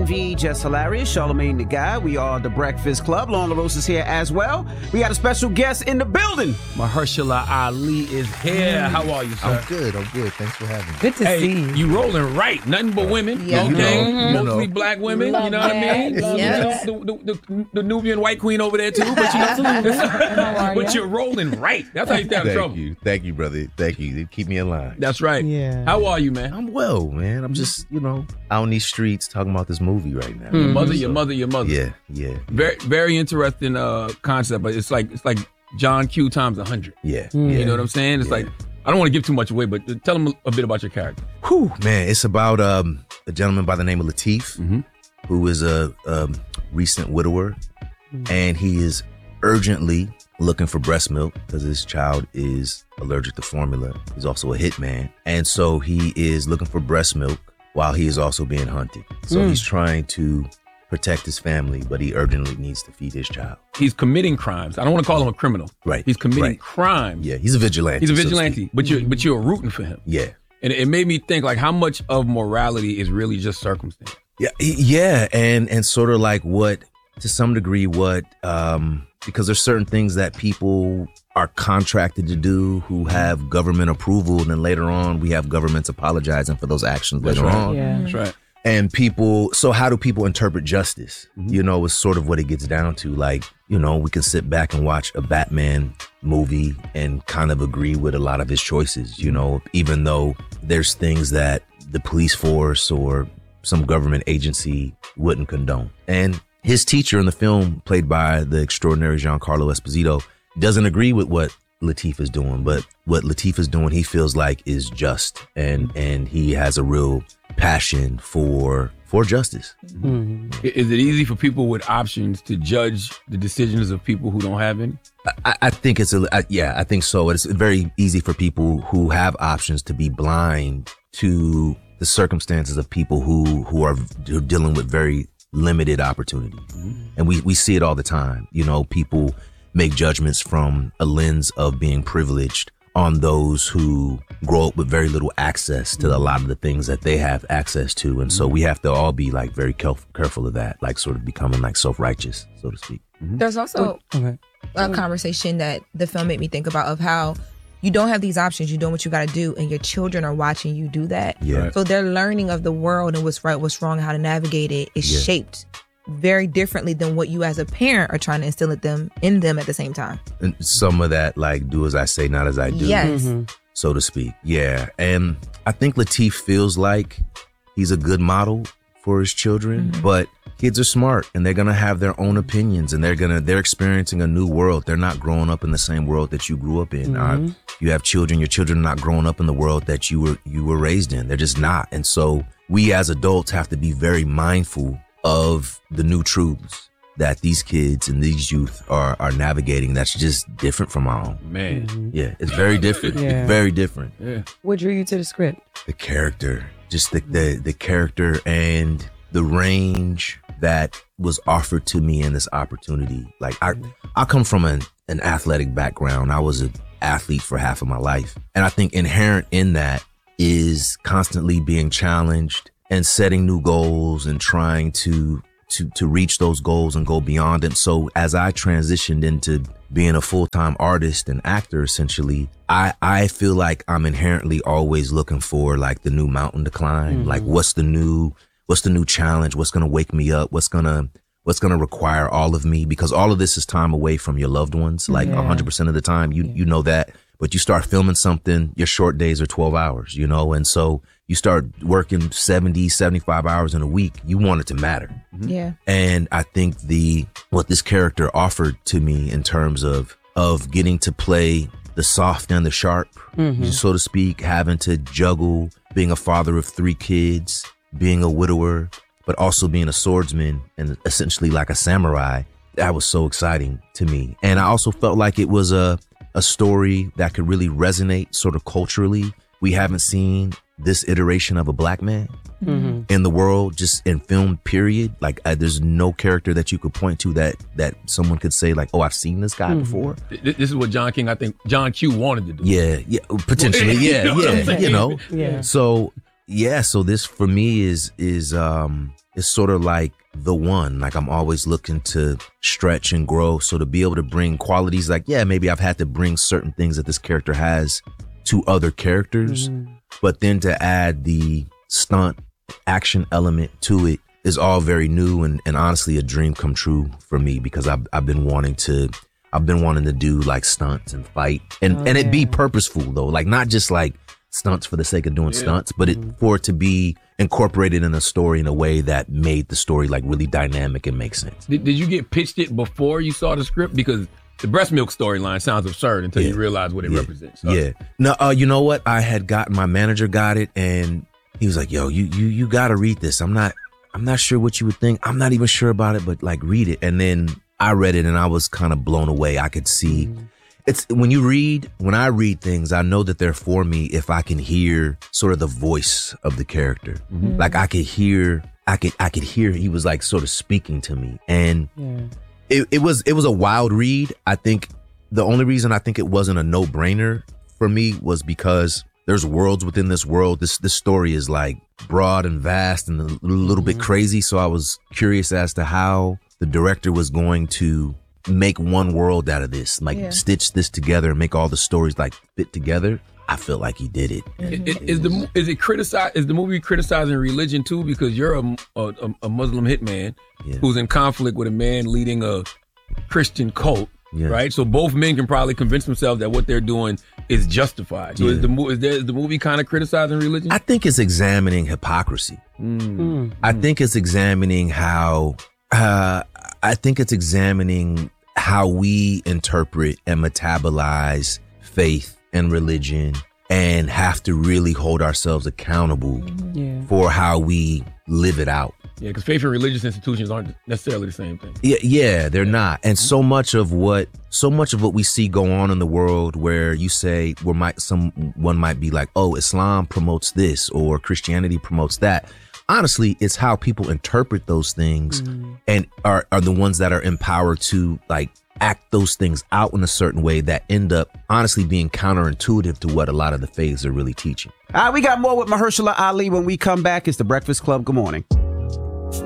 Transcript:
DMV, Just Hilarious, Charlamagne the Guy. We are The Breakfast Club. Lauren LaRosa is here as well. We got a special guest in the building. Mahershala Ali is here. How are you, sir? I'm good. Thanks for having me. Good to see you. You rolling right. Nothing but women. Yeah. Okay. Mostly black women. Love you know what I mean? yes. The Nubian white queen over there, too. But you're rolling right. That's how you stay out of trouble. Thank you, brother. Thank you. Keep me in line. That's right. Yeah. How are you, man? I'm well, man. I'm just, out in these streets talking about this movie right now. Your mother. Yeah. Very, very interesting concept, but it's like John Q times 100. Yeah. You know what I'm saying? It's like, I don't want to give too much away, but tell them a bit about your character. Whew, man. It's about a gentleman by the name of Lateef, who is a recent widower, and he is urgently looking for breast milk because his child is allergic to formula. He's also a hitman, and so he is looking for breast milk while he is also being hunted. So he's trying to protect his family, but he urgently needs to feed his child. He's committing crimes. I don't want to call him a criminal. Right. He's committing crimes. Yeah, he's a vigilante. He's a vigilante, but you're rooting for him. Yeah. And it made me think, like, how much of morality is really just circumstance? Yeah, and sort of like what, to some degree, because there's certain things that people are contracted to do who have government approval, and then later on we have governments apologizing for those actions later on. Yeah. That's right. And so how do people interpret justice? Is sort of what it gets down to. Like, we can sit back and watch a Batman movie and kind of agree with a lot of his choices, even though there's things that the police force or some government agency wouldn't condone. And his teacher in the film, played by the extraordinary Giancarlo Esposito, doesn't agree with what Lateef is doing, but what Lateef is doing, he feels like is just, and he has a real passion for justice. Is it easy for people with options to judge the decisions of people who don't have any? I think I think so. It's very easy for people who have options to be blind to the circumstances of people who are dealing with very limited opportunity. And we see it all the time. People make judgments from a lens of being privileged on those who grow up with very little access to a lot of the things that they have access to. And so we have to all be like very careful of that, like sort of becoming like self-righteous, so to speak. There's also a conversation that the film made me think about of how you don't have these options. You're doing what you got to do, and your children are watching you do that. Yeah. So their learning of the world and what's right, what's wrong, and how to navigate it is shaped very differently than what you as a parent are trying to instill in them at the same time. And some of that, like, do as I say, not as I do, Yes. so to speak. Yeah. And I think Lateef feels like he's a good model for his children, but kids are smart and they're going to have their own opinions, and they're experiencing a new world. They're not growing up in the same world that you grew up in. You have children, your children are not growing up in the world that you were raised in. They're just not. And so we as adults have to be very mindful of the new truths that these kids and these youth are navigating that's just different from our own. Man. Yeah, it's very different. Yeah. It's very different. Yeah. What drew you to the script? The character, just the character and the range that was offered to me in this opportunity. Like I come from an athletic background. I was an athlete for half of my life. And I think inherent in that is constantly being challenged and setting new goals and trying to reach those goals and go beyond them. So as I transitioned into being a full-time artist and actor, essentially, I feel like I'm inherently always looking for like the new mountain to climb. Like what's the new challenge? What's going to wake me up? What's going to require all of me? Because all of this is time away from your loved ones. Like 100% of the time, you know that. But you start filming something, your short days are 12 hours, and so you start working 70, 75 hours in a week. You want it to matter. Yeah. And I think what this character offered to me in terms of getting to play the soft and the sharp, so to speak, having to juggle being a father of 3 kids, being a widower, but also being a swordsman and essentially like a samurai, that was so exciting to me. And I also felt like it was a story that could really resonate sort of culturally. We haven't seen this iteration of a black man in the world, just in film, period. Like there's no character that you could point to that someone could say like, oh, I've seen this guy before. This is what John Q wanted to do. Yeah, potentially. Yeah. So Yeah, so this for me is sort of like the one. Like I'm always looking to stretch and grow. So to be able to bring qualities like, yeah, maybe I've had to bring certain things that this character has to other characters, but then to add the stunt action element to it is all very new and honestly a dream come true for me, because I've been wanting to do like stunts and fight and it be purposeful though, like not just like stunts for the sake of doing stunts, but for it to be incorporated in a story in a way that made the story like really dynamic and make sense. Did you get pitched it before you saw the script? Because the breast milk storyline sounds absurd until you realize what it represents. So. Yeah. No, you know what? My manager got it and he was like, yo, you gotta read this. I'm not sure what you would think. I'm not even sure about it, but like read it. And then I read it and I was kind of blown away. I could see it's when I read things, I know that they're for me if I can hear sort of the voice of the character. Like I could hear he was like sort of speaking to me. And it was a wild read. I think the only reason I think it wasn't a no-brainer for me was because there's worlds within this world. This story is like broad and vast and a little bit crazy. So I was curious as to how the director was going to make one world out of this, like stitch this together and make all the stories like fit together. I feel like he did it. Is the movie criticizing religion too? Because you're a Muslim hitman who's in conflict with a man leading a Christian cult, right? So both men can probably convince themselves that what they're doing is justified. So is the movie kind of criticizing religion? I think it's examining hypocrisy. I think it's examining how. I think it's examining how we interpret and metabolize faith and religion and have to really hold ourselves accountable for how we live it out. Yeah, because faith and religious institutions aren't necessarily the same thing. Yeah, they're not. And so much of what we see go on in the world, where you say someone might be like, oh, Islam promotes this or Christianity promotes that. Honestly, it's how people interpret those things and are the ones that are empowered to like act those things out in a certain way that end up honestly being counterintuitive to what a lot of the faiths are really teaching. All right, we got more with Mahershala Ali when we come back. It's The Breakfast Club. Good morning.